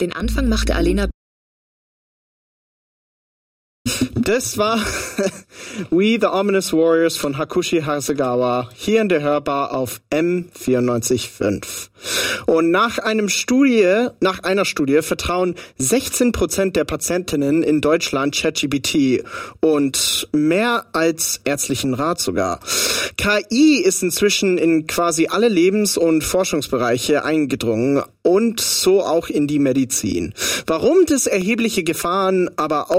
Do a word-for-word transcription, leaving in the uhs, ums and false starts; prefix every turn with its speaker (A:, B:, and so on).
A: Den Anfang machte Alena.
B: Das war We the Ominous Warriors von Hakushi Hasegawa hier in der Hörbar auf M vierundneunzig Komma fünf. Und nach einem Studie, nach einer Studie vertrauen sechzehn Prozent der Patientinnen in Deutschland ChatGPT und mehr als ärztlichen Rat sogar. K I ist inzwischen in quasi alle Lebens- und Forschungsbereiche eingedrungen und so auch in die Medizin. Warum das erhebliche Gefahren, aber auch